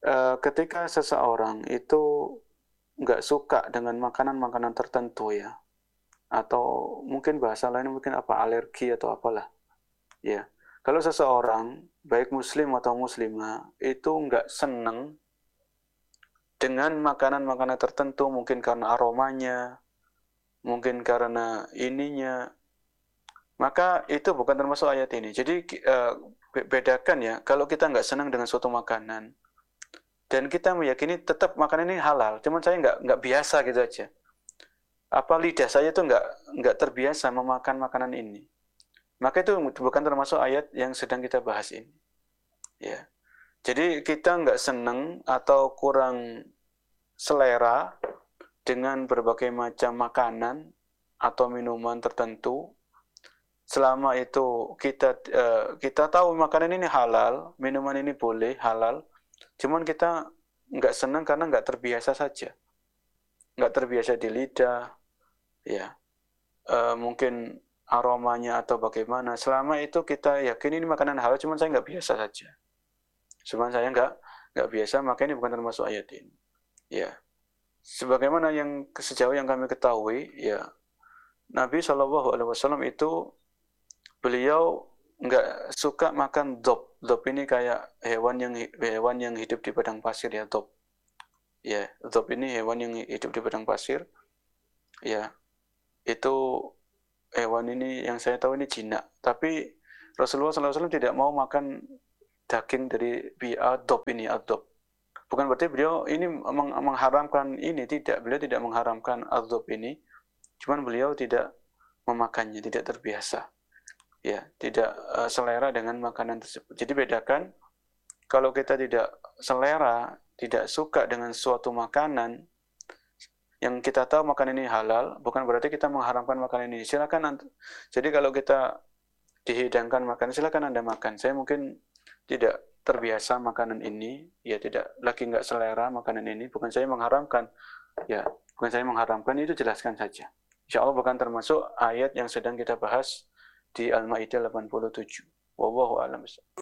Ketika seseorang itu nggak suka dengan makanan-makanan tertentu ya, atau mungkin bahasa lain mungkin apa, alergi atau apalah, ya. Kalau seseorang, baik muslim atau muslimah, itu nggak senang dengan makanan-makanan tertentu, mungkin karena aromanya, mungkin karena ininya, maka itu bukan termasuk ayat ini. Jadi bedakan ya, kalau kita nggak senang dengan suatu makanan, dan kita meyakini tetap makanan ini halal, cuman saya nggak biasa gitu aja. Apa lidah saya tuh nggak terbiasa memakan makanan ini. Maka itu bukan termasuk ayat yang sedang kita bahas ini. Ya. Jadi kita nggak senang atau kurang selera dengan berbagai macam makanan atau minuman tertentu. Selama itu kita tahu makanan ini halal, minuman ini boleh halal, cuman kita nggak senang karena nggak terbiasa saja, nggak terbiasa di lidah, ya. Mungkin aromanya atau bagaimana. Selama itu kita yakin ini makanan halal, cuman saya nggak biasa saja. Cuman saya nggak biasa, maka ini bukan termasuk ayat ini. Ya, sebagaimana yang sejauh yang kami ketahui, ya Nabi Shallallahu Alaihi Wasallam itu beliau nggak suka makan dob. Dob ini kayak hewan yang hidup di padang pasir ya, dob. Ya, dob ini hewan yang hidup di padang pasir. Ya, itu hewan ini yang saya tahu ini jinak. Tapi Rasulullah SAW tidak mau makan daging dari adob ini, adob. Bukan berarti beliau ini mengharamkan ini, tidak. Beliau tidak mengharamkan adob ini, cuman beliau tidak memakannya, tidak terbiasa. Ya, tidak selera dengan makanan tersebut. Jadi bedakan, kalau kita tidak selera, tidak suka dengan suatu makanan, yang kita tahu makanan ini halal, bukan berarti kita mengharamkan makanan ini. Silakan. Jadi kalau kita dihidangkan makanan, silakan Anda makan. Saya mungkin tidak terbiasa makanan ini, ya tidak lagi nggak selera makanan ini. Bukan saya mengharamkan, ya bukan saya mengharamkan, itu jelaskan saja. Insya Allah bukan termasuk ayat yang sedang kita bahas di Al-Maidah 87. Wallahu a'lam.